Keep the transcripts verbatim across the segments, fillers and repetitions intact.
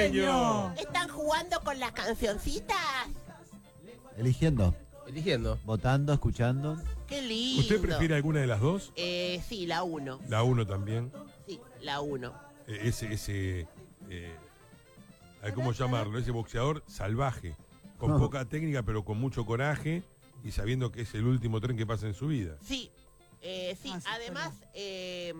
brasileño. ¿Están jugando con las cancioncitas? Eligiendo. Eligiendo. Votando, escuchando. Qué lindo. ¿Usted prefiere alguna de las dos? Eh, sí, la uno. La uno también. Sí, la uno. Eh, ese, ese, eh, ¿cómo llamarlo? Ese boxeador salvaje, con poca técnica pero con mucho coraje y sabiendo que es el último tren que pasa en su vida. Sí, eh, sí. Ah, sí, Además, eh,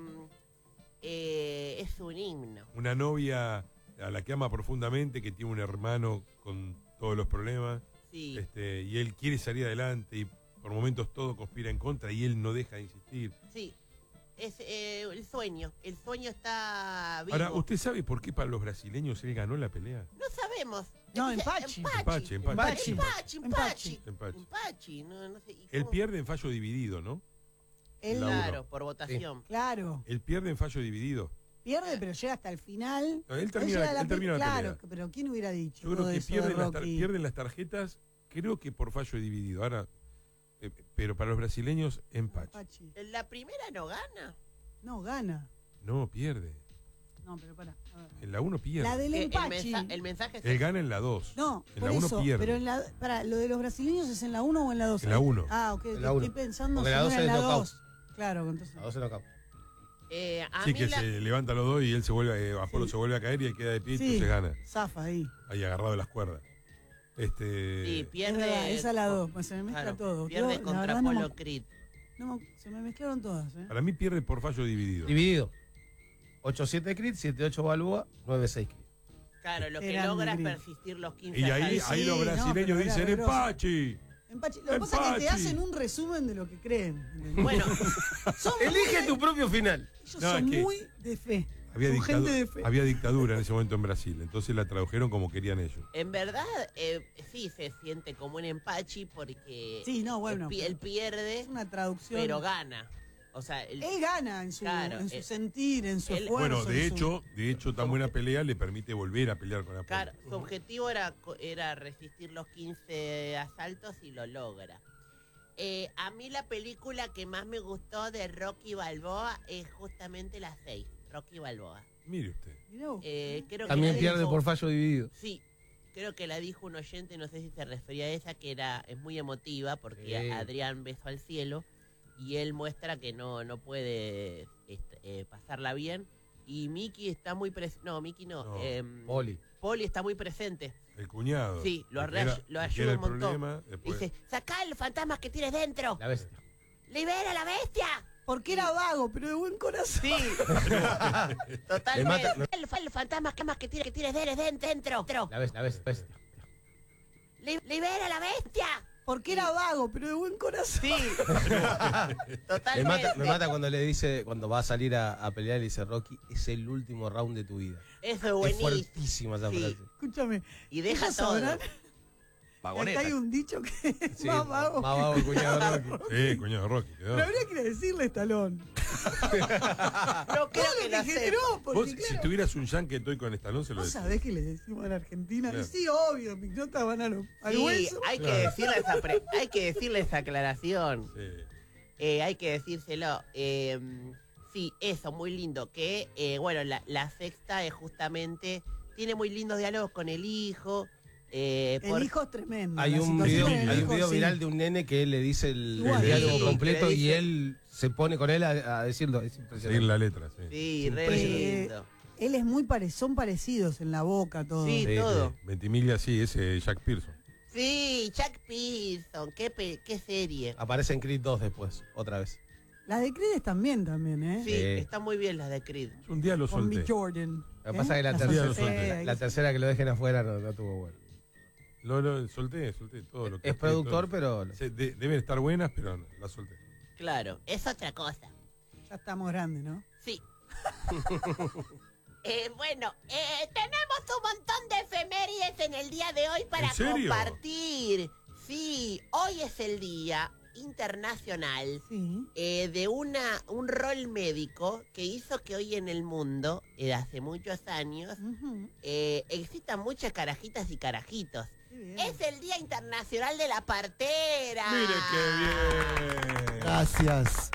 eh, es un himno. Una novia a la que ama profundamente, que tiene un hermano con todos los problemas, Sí. este, y él quiere salir adelante y por momentos todo conspira en contra y él no deja de insistir. Sí. Es eh, el sueño. El sueño está vivo. Ahora, ¿usted sabe por qué para los brasileños él ganó la pelea? No sabemos. No, Dice, empachi. Empachi, empachi. Empachi, empachi. Empachi. Empachi. Empachi, no, no sé. ¿Y Él cómo? pierde en fallo dividido, ¿no? Él, La Claro, uno. por votación. claro, Él pierde en fallo dividido. pierde, pero llega hasta el final. No, él termina- llega a él termina la Claro, pelea. pero ¿quién hubiera dicho Yo creo todo que eso de pierden las, tar- Rocky? pierden las tarjetas, creo que por fallo dividido. Ahora, eh, pero para los brasileños, empache. Empachi. ¿En la primera no gana? No, gana. No, pierde. No, pero pará. a ver. En la uno pierde. La del Eh, el, Empachi. mensa- el mensaje es Él gana en la dos. No, en por la uno eso, pierde. pero en la, para, ¿lo de los brasileños es en la uno o en la dos? En la uno. Ah, ok, En la estoy uno. pensando Porque si la no dos era en es la knockout. dos. Claro, entonces. A dos se lo acabo. Eh, a Sí, mí que la- se levanta los dos y él se vuelve, eh, Apolo Sí. se vuelve a caer y él queda de pie y Sí, entonces gana. zafa ahí. Ahí agarrado de las cuerdas. Este. Sí, Es pierde. verdad, esa es la dos, pues se me mezcla Claro, todo. Pierde Yo, la contra verdad, no Polo me- Creed. no me- se me mezclaron todas, ¿eh? Para mí pierde por fallo dividido. Dividido. ocho siete Creed, siete ocho Balboa, nueve seis Creed. Claro, lo Qué que grande, logra es Creed. persistir los quince Y ahí, asaltos. ahí Sí, los no, brasileños pero era dicen re grosso. Empachi. Empachi. Lo que pasa es que te Empachi. hacen un resumen de lo que creen. ¿entendés? Bueno, Son Elige muy- tu propio final. Ellos No, son es que muy de fe. Había, son dictadu- gente de fe. había dictadura en ese momento en Brasil, entonces la tradujeron como querían ellos. en verdad, eh, sí se siente como un empachi porque Sí, no, bueno, él, pi- pero- él pierde, Es una traducción. pero gana. O sea, el- Él gana en su, Claro, en su él- sentir, en su él- esfuerzo. Bueno, de en su- hecho, de hecho, tan buena pelea le permite volver a pelear con Apolo. claro, su objetivo era, co- era resistir los quince asaltos y lo logra. Eh, a mí la película que más me gustó de Rocky Balboa es justamente la seis, Rocky Balboa. Mire usted. Mirá vos. Eh, creo que También la pierde dijo- por fallo dividido. Sí, creo que la dijo un oyente, no sé si se refería a esa, que era es muy emotiva porque Sí. Adrián besó al cielo y él muestra que no, no puede este, eh, pasarla bien. Y Mickey está muy presente. No, Mickey no. No, em, Poli. Poli está muy presente. El cuñado. Sí, lo, el que re- era- lo el que ayuda era un el montón. problema, después- Dice, sacá los fantasmas que tienes dentro. La bestia. ¡Libera a la bestia! Porque era vago, pero de buen corazón. Sí, Le totalmente. mata- Los fantasmas que tienes que tienes dentro. dentro. La bestia. La bestia. Li- ¡Libera a la bestia! Porque era vago, pero de buen corazón. Sí, Me totalmente. mata, me mata cuando le dice, cuando va a salir a, a pelear, le dice Rocky, es el último round de tu vida. Eso es Es buenísimo. fuertísima esa Sí. frase. Escúchame. Y deja ellos todo. sabrán- Vagoneta. Acá hay un dicho que es Sí, más vago. Más vago el cuñado Rocky. Sí, cuñado Rocky. quedó. Pero habría que ir a decirle Estalón. No creo Todo que lo la que sepa. generó, porque Vos, si claro, tuvieras un yankee estoy con Estalón, se lo ¿vos decís. sabés que le decimos en Argentina? Claro. Y sí, obvio, mis notas van a lo- al Sí, hueso. hay que Claro. decirle esa pre- hay que decirle esa aclaración. Sí. Eh, hay que decírselo. Eh, sí, eso, muy lindo. Que, eh, bueno, la, la sexta es justamente. Tiene muy lindos diálogos con el hijo. eh, El por- hijo es tremendo. Hay la un situación video, del hay un hijo, video sí. viral de un nene que él le dice el, Igual. el diálogo Sí, completo le y dice- él se pone con él a, a decirlo. Es Seguir impresionante. la letra, sí. Sí, re Eh, lindo. Él es muy pare son parecidos en la boca, todo. Sí, Sí, todo. Ventimiglia, sí, ese Jack Pearson. Sí, Jack Pearson. Qué, pe- qué serie. Aparece en Creed dos después, otra vez. Las de Creed también, también, ¿eh? Sí, Sí. está muy bien las de Creed. Un día lo Con solté. Mick Jordan. Lo que pasa es que la, Las tercera, lo solté. la, la tercera que lo dejen afuera no, no tuvo bueno. Lo, lo solté, solté todo lo que Es productor, todo. pero... Se- de- deben estar buenas, pero no, las solté. Claro, es otra cosa. Ya estamos grandes, ¿no? Sí. Eh, bueno, eh, tenemos un montón de efemérides en el día de hoy para ¿En serio? compartir. Sí, hoy es el día internacional Sí. eh, de una un rol médico que hizo que hoy en el mundo, eh, hace muchos años, Ujú. eh, existan muchas carajitas y carajitos. Qué bien. Es el Día Internacional de la Partera. Mire qué bien. Gracias.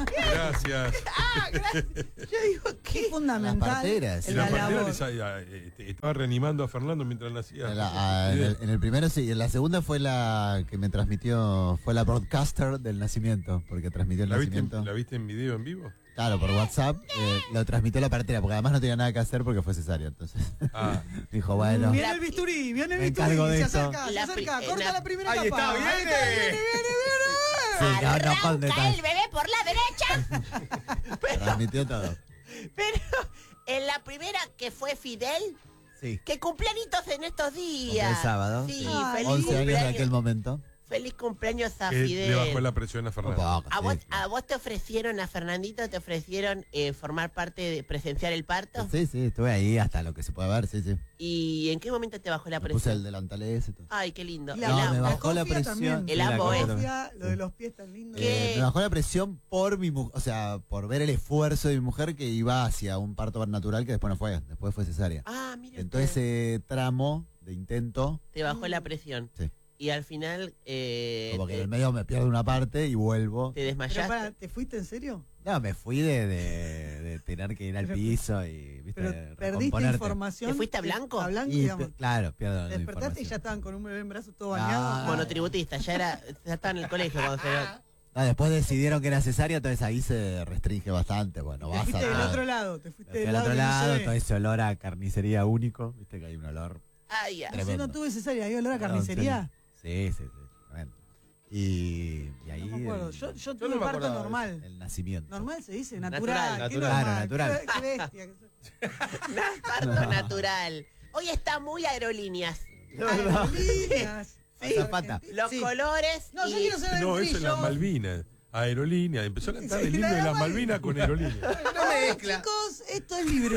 Gracias. Ah, gracias. Yo digo, Qué ¿qué? Las fundamental. parteras. En la la partera labor. les- ah, eh, te- estaba reanimando a Fernando mientras nacía. En, la- ah, en el, en el primero sí, y en la segunda fue la que me transmitió, fue la broadcaster del nacimiento, porque transmitió el ¿La viste, en, nacimiento. ¿La viste en video en vivo? Claro, por WhatsApp, eh, lo transmitió la partera, porque además no tenía nada que hacer porque fue cesárea, entonces Ah, dijo, bueno, Viene el bisturí, viene el Me bisturí. encargo de Se esto. acerca, se La acerca, pri- corta la- la primera Ahí capa. está, viene. Ahí está, viene, viene, sí, no, no con Arranca detalle, el bebé por la derecha. transmitió todo. Pero en la primera que fue Fidel, Sí, que cumpleañitos en estos días. Cumple el sábado, Sí, sí. feliz once años de cumpleaños. aquel momento. Feliz cumpleaños a que Fidel. le bajó la presión a Un Fernando. poco, ¿A sí, vos, claro. ¿A vos te ofrecieron, a Fernandito, te ofrecieron eh, formar parte de presenciar el parto? Sí, sí, estuve ahí hasta lo que se puede ver, sí, sí. ¿Y en qué momento te bajó la Me puse el presión? delantal ese y todo. Ay, qué lindo. Y El la- No, me ambo. bajó la cofia presión. también. El sí, la ambo, cofia ¿eh? también. Cofia, lo de los pies tan lindo. ¿Qué? Eh, me bajó la presión por mi mu- o sea, por ver el esfuerzo de mi mujer que iba hacia un parto natural que después no fue, después fue cesárea. Ah, mira. Entonces usted. ese tramo de intento, Te bajó la presión. sí, Y al final eh, como que en te, el medio me pierdo una parte y vuelvo. te Pero desmayaste. para, ¿te fuiste en serio? No, me fui de, de, de tener que ir al Pero- piso y, viste, Pero perdiste recomponerte. información. ¿Te fuiste a blanco? A blanco, Y, digamos. pe- claro, pierdo la Te despertaste y información. ya estaban con un bebé en brazos todo No. bañado. Monotributista, ya era, ya estaba en el colegio cuando se No, después decidieron que era cesárea, entonces ahí se restringe bastante. Bueno, Te vas fuiste del a... otro lado, te Me fuiste fui del al lado otro que no se lado, ve. todo ese olor a carnicería único, viste que hay un olor Ay, ya. Yo tremendo. no tuve cesárea, ¿hay olor a Perdón, carnicería? Sí, sí, sí, tremendo. Y, y ahí No me acuerdo. el, Yo, yo no tuve me parto acordaba de normal. el nacimiento. Normal se dice, Natural, natural. qué natural. normal, Claro, qué- qué bestia que soy. Parto natural. Hoy está muy aerolíneas. Aerolíneas. Sí. Azafata. Los Sí. colores. No, yo y- quiero saber No, el eso es las brillo. Malvinas. Aerolínea. Empezó a cantar Sí, el himno la de las Malvinas. Malvinas con aerolínea. No mezcla. Chicos, esto es libre.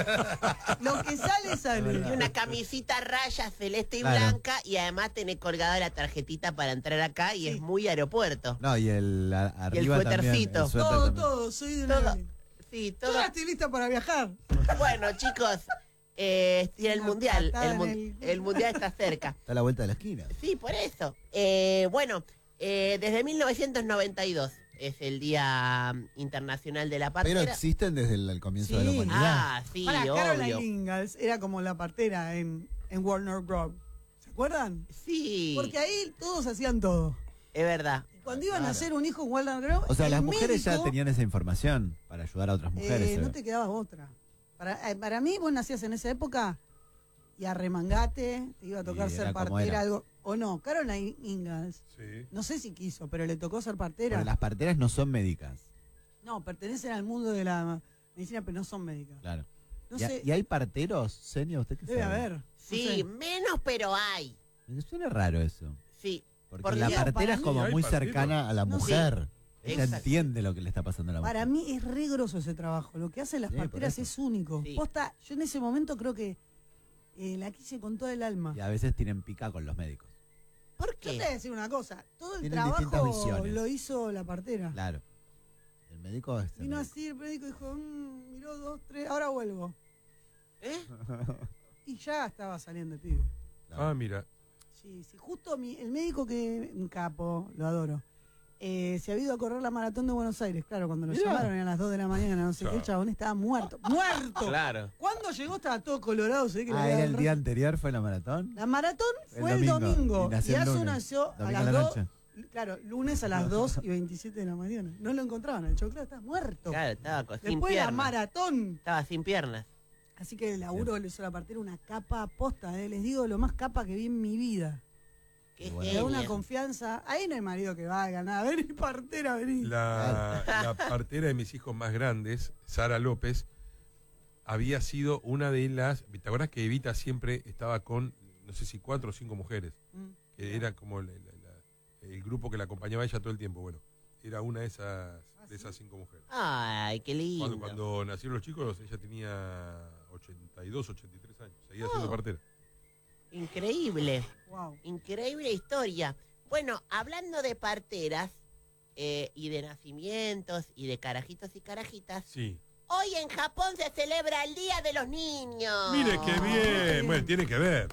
Lo que sale, sale. y una camisita raya celeste y Claro. blanca y además tenés colgada la tarjetita para entrar acá y Sí. es muy aeropuerto. No, y el a- arriba también. suétercito. El suéter Todo, también. todo, soy de Todo. la... Sí, Yo todo. ya estoy lista para viajar. Bueno, chicos, eh, tiene el Una mundial. patada El, en mun- el- el mundial está cerca. Está a la vuelta de la esquina. Sí, por eso. Eh, bueno, eh, desde mil novecientos noventa y dos es el Día mm, Internacional de la Pero Partera. existen desde el, el comienzo de la Sí. humanidad. Ah, sí, Para obvio. Caroline Ingalls era como la partera en, en Warner Bros. ¿Se acuerdan? Sí, Porque ahí todos hacían todo. es verdad. Cuando iban a Claro. hacer un hijo en Warner Bros. O sea, el las mujeres ya médico, tenían esa información para ayudar a otras mujeres. eh, se no ve. te quedaba otra. Para, eh, para mí, vos nacías en esa época y arremangate, te iba a tocar Y ser era como partera, era. algo. O no, Caroline Ingalls. Sí. No sé si quiso, pero le tocó ser partera. Porque las parteras no son médicas. No, pertenecen al mundo de la medicina, pero no son médicas. Claro. No ¿Y, ha- sé, y hay parteros, Senia? ¿Usted qué debe sabe? haber. no Sí, sé. menos, pero hay. Me suena raro eso. Sí. Porque Por la Dios, partera para es mí- como Sí, hay muy parteros. cercana a la No sé. mujer. Ella Exacto. entiende lo que le está pasando a la Para mujer. mí es re grosso ese trabajo. Lo que hacen las Sí, por parteras eso. es único. Sí. Posta, yo en ese momento creo que eh, la quise con todo el alma. Y a veces tienen pica con los médicos. ¿Por Yo te voy a qué? decir una cosa. Todo el Tienen distintas trabajo visiones. lo hizo la partera. Claro. El médico es. el Vino médico. así el médico y dijo, "Mm, miró dos, tres, ahora vuelvo. ¿Eh? Y ya estaba saliendo el pibe. Ah, mira. Sí, sí. Justo mi, el médico que, un capo, lo adoro, eh, se ha ido a correr la maratón de Buenos Aires. Claro, cuando lo Mirá. llamaron eran las dos de la mañana, no sé qué, el Chao. chabón estaba muerto. ¡Muerto! Claro. Cuando llegó estaba todo colorado, se ve que le Ah, había era dado el un día rayo. anterior, fue la maratón. La maratón El fue el domingo, domingo. y nació Y el Azu lunes. nació a Domingo a las la dos. noche. Claro, lunes a las dos y veintisiete de la mañana. No lo encontraban, el choclo estaba muerto. Claro, estaba con- sin Después de la piernas. maratón. Estaba sin piernas. Así que el laburo que le hizo la partera una capa posta, eh. Les digo lo más capa que vi en mi vida. Qué Bueno. Le da una genia. confianza. Ahí no hay marido que valga nada. Vení, partera, vení. La, la partera de mis hijos más grandes, Sara López, había sido una de las. ¿Te acuerdas que Evita siempre estaba con, no sé si cuatro o cinco mujeres? Mm. Que era como la- la- la- el grupo que la acompañaba a ella todo el tiempo. Bueno, era una de esas, de esas cinco mujeres. Ay, qué lindo. Cuando, cuando nacieron los chicos, ella tenía ochenta y dos, ochenta y tres años. Seguía Oh. siendo partera. Increíble. Wow. Increíble historia. Bueno, hablando de parteras eh, y de nacimientos y de carajitos y carajitas, Sí. hoy en Japón se celebra el Día de los Niños. Mire qué bien. Bueno, tiene que ver.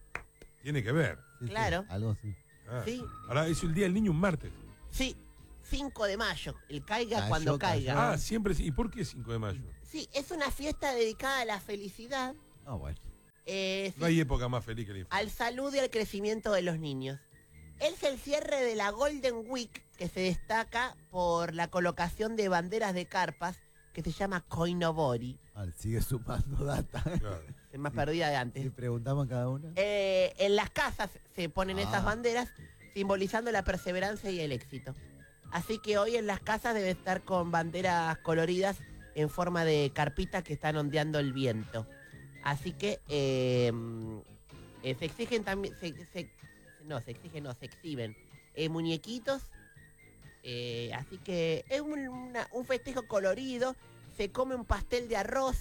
Tiene que ver. Sí, sí, Claro. algo así. Ah. Sí, Ahora es el Día del Niño un martes. sí, cinco de mayo, el caiga Cayó, cuando cayó. caiga. Ah, siempre. ¿Y por qué cinco de mayo? Sí, es una fiesta dedicada a la felicidad, Ah, bueno. eh, No hay época más feliz que la infancia. al salud y al crecimiento de los niños. Es el cierre de la Golden Week, que se destaca por la colocación de banderas de carpas, que se llama Koinobori. Ah, sigue sumando data. Claro. Es más perdida de antes. Le preguntamos a cada una. Eh, en las casas se ponen Ah. esas banderas simbolizando la perseverancia y el éxito. Así que hoy en las casas debe estar con banderas coloridas en forma de carpita que están ondeando el viento. Así que eh, eh, se exigen también, se, se- no, se exigen, no, se exhiben eh, muñequitos. eh, así que es un, una- un festejo colorido. Se come un pastel de arroz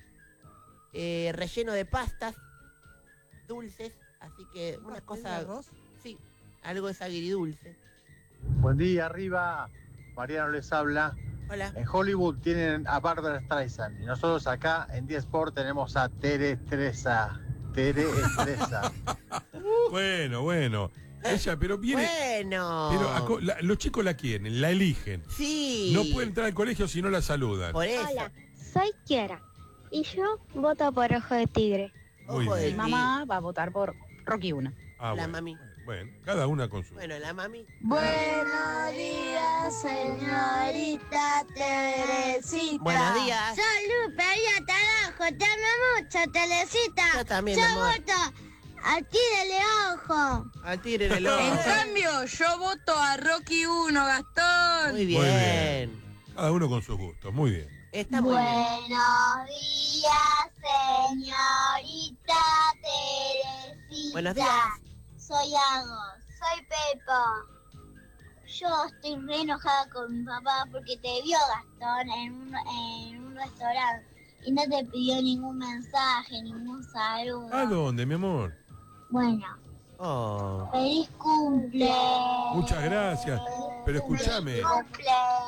eh, relleno de pastas dulces, así que una ¿Pastel de cosa, arroz? sí, algo es agridulce. Buen día, arriba. Mariano les habla. Hola. En Hollywood tienen a Barbara Streisand y nosotros acá en D Sport tenemos a Tere Estresa. Tere Estresa. Bueno, bueno. Ella, pero viene. Bueno. Pero a co- la- los chicos la quieren, la eligen. Sí. No pueden entrar al colegio si no la saludan. Por eso. Hola, soy Kiara y yo voto por Ojo de Tigre. Muy Ojo de bien. ti. Mi mamá va a votar por Rocky uno. Ah, La bueno. mami. Bueno, cada una con su. Bueno, la mami. Buenos días, señorita Teresita. Buenos días. Soy Lupe, ahí trabajo, te amo mucho, Teresita. Yo también, Yo mi amor. voto a Tigre Ojo. Al tigre en el ojo. En cambio, yo voto a Rocky uno, Gastón. Muy bien. Muy bien. Cada uno con sus gustos. Muy bien. Está muy bien. Buenos días, señorita Teresita. Buenos días. Soy Agos, soy Pepo. Yo estoy re enojada con mi papá porque te vio Gastón en un, en un restaurante y no te pidió ningún mensaje, ningún saludo. ¿A dónde, mi amor? Bueno, Oh. feliz cumple. Muchas gracias. Pero escúchame. Feliz cumple.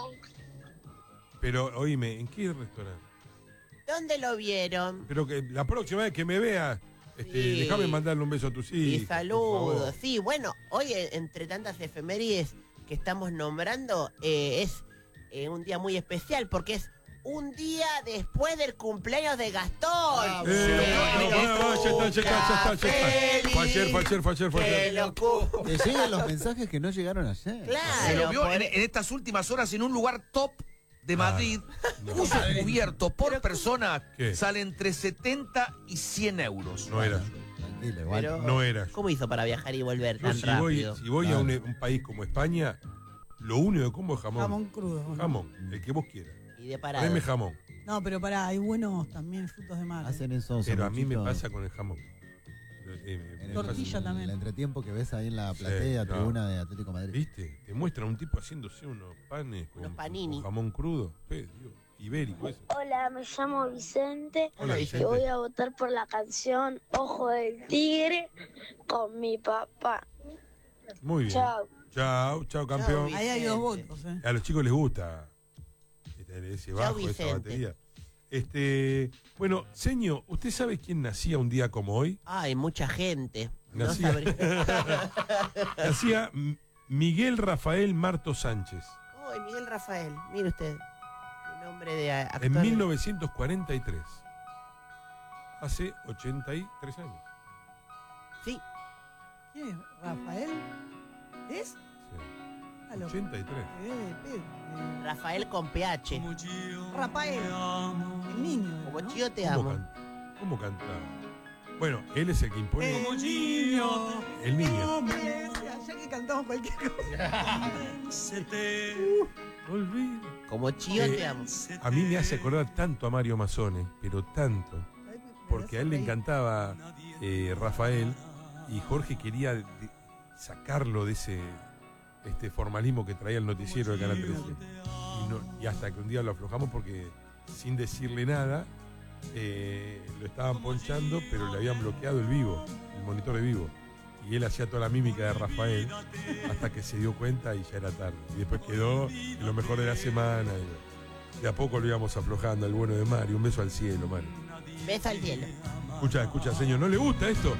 Pero, oíme, ¿en qué restaurante? ¿Dónde lo vieron? Pero que la próxima vez que me veas, este, Sí. déjame mandarle un beso a tus hijos. Y por saludos. favor. Sí, bueno, hoy eh, entre tantas efemérides que estamos nombrando, eh, es eh, un día muy especial porque es un día después del cumpleaños de Gastón. Eh, no, bueno, no, ya está, ya está, ya está, ya está. Fue ayer, fue ayer, fue ayer, fue Que ayer. lo cu- Que lleguen los mensajes que no llegaron ayer. Claro. Se lo vio por- en, en estas últimas horas en un lugar top de Madrid. No. Uso cubierto por persona ¿Qué? sale entre setenta y cien euros. No era. Tranquilo, igual. Pero- No era. ¿Cómo hizo para viajar y volver Yo tan si voy, rápido? si voy a un, un país como España, lo único que como es jamón. Jamón crudo. Jamón, el que vos quieras. Y de parado. Tráeme jamón. No, pero pará, hay buenos también frutos de mar. Hacen eso. Pero a mí me sanguchitos pasa con el jamón. Eh, me- en me el- Tortilla el- también. El entretiempo que ves ahí en la Sí, platea, no. tribuna de Atlético de pasa. Madrid. ¿Viste? Te muestra un tipo haciéndose unos panes con, Unos panini. con jamón crudo. Pe, Dios, ibérico eso. Hola, me llamo Vicente Hola, y Vicente. voy a votar por la canción Ojo del Tigre con mi papá. Muy bien. Chao. Chao, chao, campeón. Chao, Ahí hay dos Vicente. votos, ¿eh? A los chicos les gusta este, ese bajo, esa Vicente. batería. Este, bueno, señor, ¿usted sabe quién nacía un día como hoy? Ay, mucha gente. No Nacía, sabría. nacía M- Miguel Rafael Marto Sánchez Ay, Miguel Rafael, mire usted. El nombre de a- actor. en mil novecientos cuarenta y tres. Hace ochenta y tres años. Sí, ¿Quién es? ¿Rafael? ¿Es? Sí, Ah, lo- ochenta y tres. Eh, Pedro, eh, Rafael con P H. Rafael. El niño. Como ¿no? Chío te ¿Cómo, amo. can- cómo cantaba? Bueno, él es el que impone. El niño. El niño. Ya que cantamos cualquier cosa. No olvides. Como Chío Eh, te amo. A mí me hace acordar tanto a Mario Mazzone, pero tanto. Porque a él le encantaba eh, Rafael y Jorge quería de- sacarlo de ese este formalismo que traía el noticiero de Canal trece. Y, no- y hasta que un día lo aflojamos porque sin decirle nada eh, lo estaban ponchando, pero le habían bloqueado el vivo, el monitor de vivo. Y él hacía toda la mímica de Rafael hasta que se dio cuenta y ya era tarde. Y después quedó en lo mejor de la semana. Y de a poco lo íbamos aflojando al bueno de Mario. Un beso al cielo, Mario. Beso al cielo. Escucha, escucha, señor, ¿no le gusta esto?